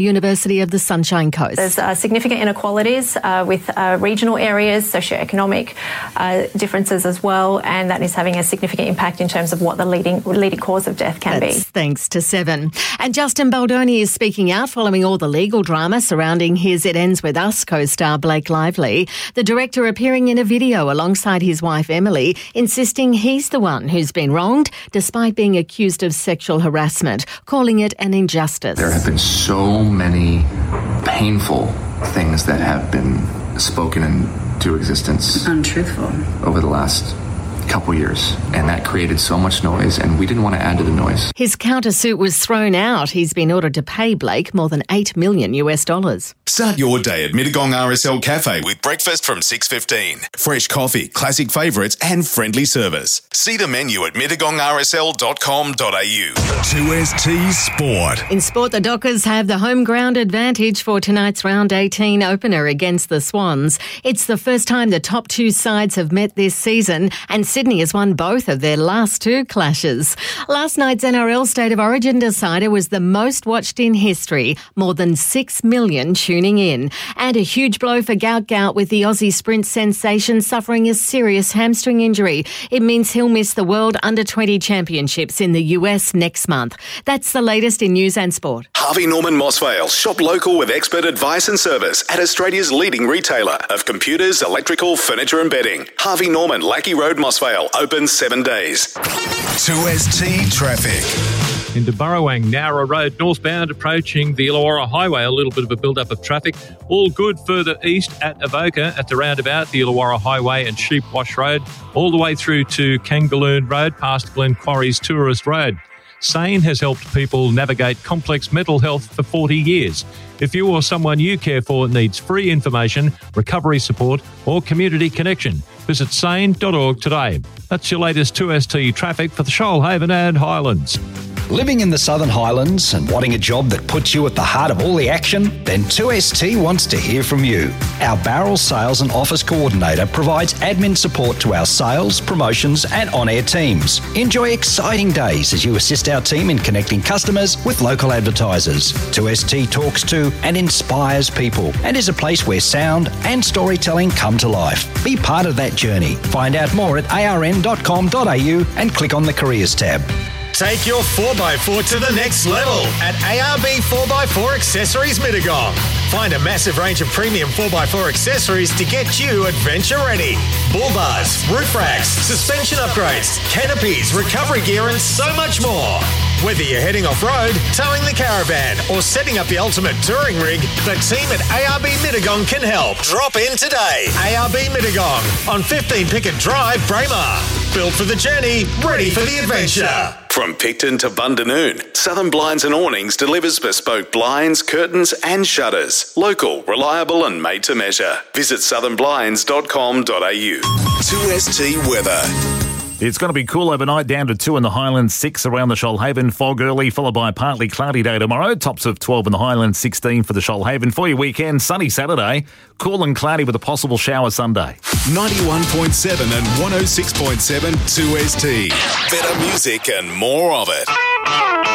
University of the Sunshine Coast. There's significant inequalities with regional areas, socioeconomic differences as well, and that is having a significant impact in terms of what the leading cause of death can be. Thanks to 7. And Justin Baldoni is speaking out following all the legal drama surrounding his It Ends With Us co-star Blake Lively. The director appearing in a video alongside his wife Emily, insisting he's the one who's been wronged despite being accused of sexual harassment, calling it an injustice. There have been so many painful things that have been spoken into existence. Untruthful. Over the last couple years, and that created so much noise, and we didn't want to add to the noise. His countersuit was thrown out. He's been ordered to pay Blake more than $8 million. Start your day at Mittagong RSL Cafe with breakfast from 6:15. Fresh coffee, classic favourites and friendly service. See the menu at mittagongrsl.com.au. 2ST Sport. In sport, the Dockers have the home ground advantage for tonight's round 18 opener against the Swans. It's the first time the top two sides have met this season, and Sydney has won both of their last two clashes. Last night's NRL State of Origin decider was the most watched in history, more than 6 million tuning in. And a huge blow for Gout with the Aussie sprint sensation suffering a serious hamstring injury. It means he'll miss the World Under-20 Championships in the US next month. That's the latest in news and sport. Harvey Norman Mossvale. Shop local with expert advice and service at Australia's leading retailer of computers, electrical, furniture and bedding. Harvey Norman, Lackey Road, Mossvale. Open 7 days. 2ST Traffic. Into Burrowang, Nowra Road, northbound, approaching the Illawarra Highway. A little bit of a build-up of traffic. All good further east at Avoca, at the roundabout, the Illawarra Highway and Sheepwash Road, all the way through to Kangaloon Road, past Glen Quarry's Tourist Road. SANE has helped people navigate complex mental health for 40 years. If you or someone you care for needs free information, recovery support or community connection, visit sane.org today. That's your latest 2ST traffic for the Shoalhaven and Highlands. Living in the Southern Highlands and wanting a job that puts you at the heart of all the action? Then 2ST wants to hear from you. Our Barrel Sales and Office Coordinator provides admin support to our sales, promotions and on-air teams. Enjoy exciting days as you assist our team in connecting customers with local advertisers. 2ST talks to and inspires people and is a place where sound and storytelling come to life. Be part of that journey. Find out more at arn.com.au and click on the Careers tab. Take your 4x4 to the next level at ARB 4x4 Accessories Mittagong. Find a massive range of premium 4x4 accessories to get you adventure ready. Bull bars, roof racks, suspension upgrades, canopies, recovery gear and so much more. Whether you're heading off-road, towing the caravan or setting up the ultimate touring rig, the team at ARB Mittagong can help. Drop in today. ARB Mittagong on 15 Pickett Drive, Braemar. Built for the journey, ready for the adventure. From Picton to Bundanoon, Southern Blinds and Awnings delivers bespoke blinds, curtains and shutters. Local, reliable and made to measure. Visit southernblinds.com.au. 2ST Weather. It's going to be cool overnight, down to 2 in the Highlands, 6 around the Shoalhaven. Fog early, followed by a partly cloudy day tomorrow. Tops of 12 in the Highlands, 16 for the Shoalhaven. For your weekend, sunny Saturday, cool and cloudy with a possible shower Sunday. 91.7 and 106.7 2ST. Better music and more of it.